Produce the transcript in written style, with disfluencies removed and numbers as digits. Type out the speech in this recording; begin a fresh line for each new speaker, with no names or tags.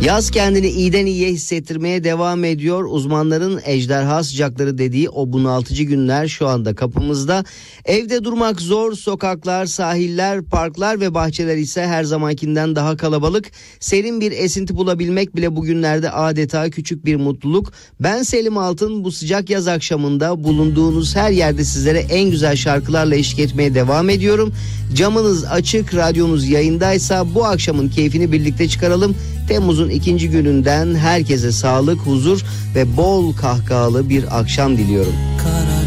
Yaz kendini iyiden iyiye hissettirmeye devam ediyor. Uzmanların ejderha sıcakları dediği o bunaltıcı günler şu anda kapımızda. Evde durmak zor, sokaklar, sahiller, parklar ve bahçeler ise her zamankinden daha kalabalık. Serin bir esinti bulabilmek bile bugünlerde adeta küçük bir mutluluk. Ben Selim Altın, bu sıcak yaz akşamında bulunduğunuz her yerde sizlere en güzel şarkılarla eşlik etmeye devam ediyorum. Camınız açık, radyonuz yayındaysa bu akşamın keyfini birlikte çıkaralım. Temmuz'un ikinci gününden herkese sağlık, huzur ve bol kahkahalı bir akşam diliyorum.